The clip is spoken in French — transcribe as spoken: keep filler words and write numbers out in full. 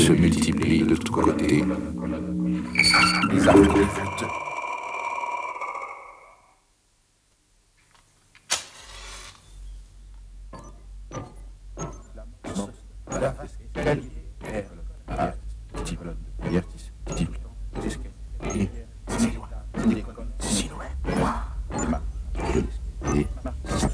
se multiplient de tous côtés. Les arbres révoltent. Si loin, moi,